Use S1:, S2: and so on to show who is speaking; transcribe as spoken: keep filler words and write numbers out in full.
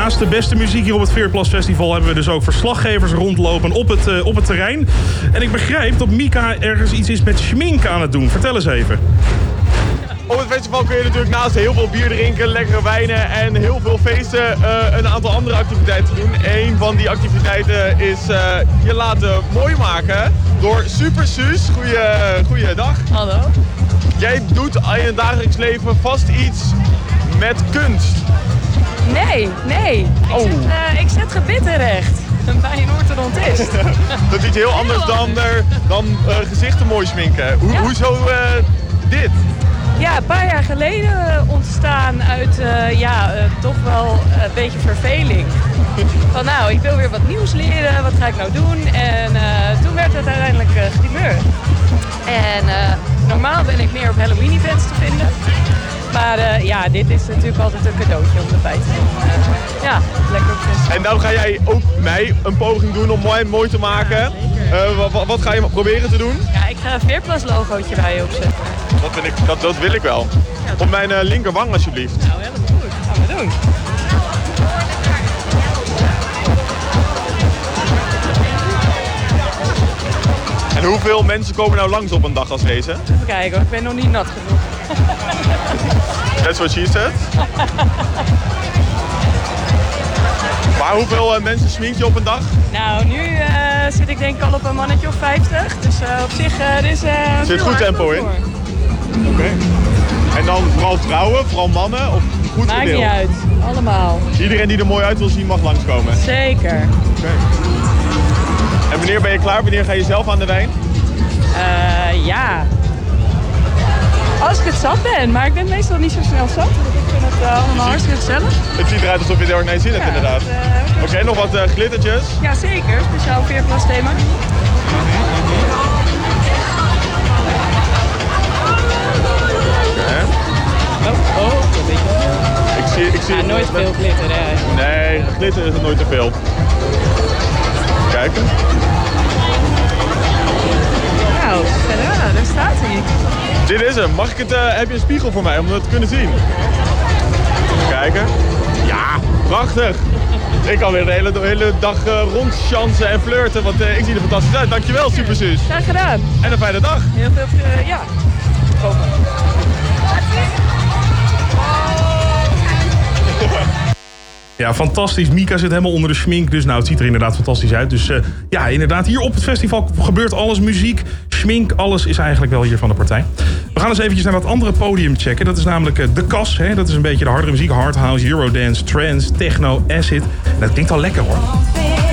S1: naast de beste muziek hier op het Veerplas Festival hebben we dus ook verslaggevers rondlopen op het, uh, op het terrein. En ik begrijp dat Mika ergens iets is met schmink aan het doen. Vertel eens even.
S2: Op het festival kun je natuurlijk naast heel veel bier drinken, lekkere wijnen en heel veel feesten uh, een aantal andere activiteiten doen. Een van die activiteiten is uh, je laten mooi maken door Super Suus. Goeie, goeiedag.
S3: Hallo.
S2: Jij doet in het dagelijks leven vast iets met kunst.
S3: Nee, nee. Ik,
S2: oh.
S3: zet, uh, ik zet gebit terecht bij een orthodontist.
S2: Dat is iets heel anders dan, er, dan uh, gezichten mooi sminken. Ho- ja. Hoezo uh, dit?
S3: Ja, een paar jaar geleden ontstaan uit uh, ja, uh, toch wel een beetje verveling. Van nou, ik wil weer wat nieuws leren, wat ga ik nou doen? En uh, toen werd het uiteindelijk uh, grimeur. En uh, normaal ben ik meer op Halloween events te vinden. Maar uh, ja, dit is natuurlijk altijd een cadeautje om erbij te doen. Uh, ja, lekker op festival.
S2: En nou ga jij ook mij een poging doen om mooi, mooi te maken. Ja, uh, wat, wat ga je proberen te doen?
S3: Ja, ik ga een Veerplas logootje bij je opzetten.
S2: Dat, vind ik, dat, dat wil ik wel. Ja, op mijn uh, linkerwang alsjeblieft.
S3: Nou, helemaal goed. Gaan we doen.
S2: En hoeveel mensen komen nou langs op een dag als deze?
S3: Even kijken hoor, ik ben nog niet nat genoeg.
S2: That's what she said. Maar hoeveel uh, mensen smink je op een dag?
S3: Nou, nu uh, zit ik denk ik al op een mannetje of vijftig. Dus uh, op zich uh, er is uh,
S2: er zit goed tempo in. Oké. Okay. En dan vooral vrouwen, vooral mannen of goed
S3: Maakt
S2: verdeeld?
S3: niet uit, allemaal.
S2: Iedereen die er mooi uit wil zien mag langskomen?
S3: Zeker.
S2: Oké. Okay. En wanneer ben je klaar? Wanneer ga je zelf aan de wijn?
S3: Uh, ja. Als ik het zat ben, maar ik ben meestal niet zo snel zat. Ik vind het uh, allemaal hartstikke gezellig.
S2: Het ziet eruit alsof je er heel erg naar je zin hebt, ja, inderdaad. Uh, Oké, okay, nog wat uh, glittertjes?
S3: Ja, zeker. Speciaal Veerplas thema.
S2: Okay.
S3: Oh, oh, dat weet je wel.
S2: Ik zie, ik zie
S3: ja, nooit veel glitter, hè?
S2: Nee, glitter is het nooit te veel. Kijken.
S3: Nou, tada, daar staat hij.
S2: Dit is hem. Mag ik het, uh, heb je een spiegel voor mij om het te kunnen zien? Kijken. Ja, prachtig. Ik kan weer de hele, de hele dag uh, rondchansen en flirten, want uh, ik zie er fantastisch uit. Dankjewel, Super Suus.
S3: Graag gedaan.
S2: En een fijne dag.
S3: Heel veel, uh, ja. Komen.
S1: Ja, fantastisch. Mika zit helemaal onder de schmink. Dus nou, het ziet er inderdaad fantastisch uit. Dus uh, ja, inderdaad, hier op het festival gebeurt alles. Muziek, schmink, alles is eigenlijk wel hier van de partij. We gaan eens eventjes naar dat andere podium checken. Dat is namelijk uh, De Kas. Hè? Dat is een beetje de hardere muziek. Hard house, eurodance, trance, techno, acid. En dat klinkt al lekker hoor.